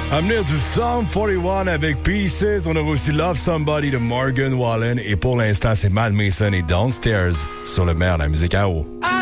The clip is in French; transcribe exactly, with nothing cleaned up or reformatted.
À venir du Psalm quarante et un avec Pieces. On a aussi Love Somebody de Morgan Wallen. Et pour l'instant, c'est Matt Mason et Downstairs sur le maire de la musique à eau. I